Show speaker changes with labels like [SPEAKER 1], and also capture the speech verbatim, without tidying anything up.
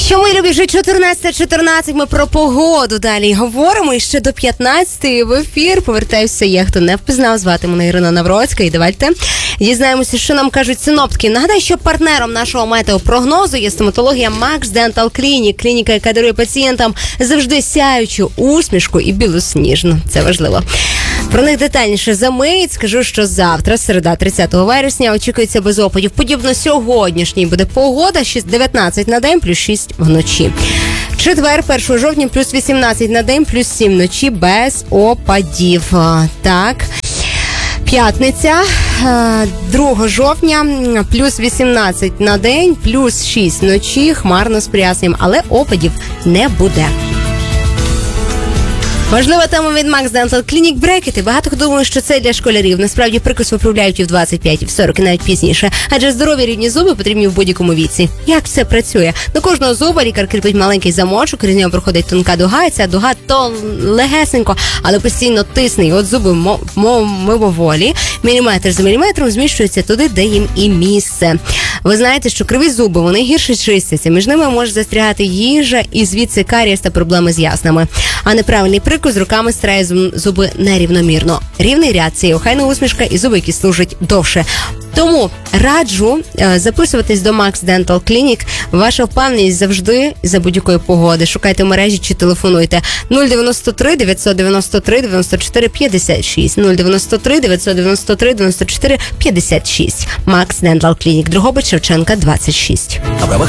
[SPEAKER 1] Що ми любі, вже чотирнадцята чотирнадцять, ми про погоду далі говоримо. І ще до п'ятнадцятої в ефір повертаюся я, хто не впізнав, звати мене Ірина Навроцька. І давайте дізнаємося, що нам кажуть синоптики. Нагадаю, що партнером нашого метеопрогнозу є стоматологія Max Dental Clinic. Клініка, яка дарує пацієнтам завжди сяючу усмішку і білосніжну. Це важливо. Про них детальніше за мить. Скажу, що завтра, середа, тридцятого вересня, очікується без опадів. Подібно сьогоднішній буде погода, дев'ятнадцять на день, плюс шість вночі. Четвер, першого жовтня, плюс вісімнадцять на день, плюс сім вночі, без опадів. Так. П'ятниця, другого жовтня, плюс вісімнадцять на день, плюс шість вночі, хмарно з проясненням, але опадів не буде. Важлива тема від Max Dental Clinic – брекети. Багато хто думає, що це для школярів. Насправді прикус виправляють і в двадцять п'ять, і в сорок, і навіть пізніше. Адже здорові рідні зуби потрібні в будь-якому віці. Як все працює? До кожного зуба лікар кріпить маленький замочок, крізь нього проходить тонка дуга, і ця дуга то легесенько, але постійно тисне. І от зуби мимоволі, міліметр за міліметром зміщуються туди, де їм і місце. Ви знаєте, що криві зуби, вони гірше чистяться. Між ними може застрягати їжа, і звідси карієс та проблеми з яснами. А неправильний прикус з руками стирає зуби нерівномірно. Рівний ряд – це охайна усмішка і зуби, які служать довше. Тому раджу е, записуватись до Max Dental Clinic. Ваша впевненість завжди за будь-якої погоди. Шукайте в мережі чи телефонуйте нуль дев'яносто три дев'ятсот дев'яносто три дев'яносто чотири п'ятдесят шість нуль дев'яносто три дев'ятсот дев'яносто три дев'яносто чотири п'ятдесят шість. Max Dental Clinic, Дрогобич, Шевченка, двадцять шість.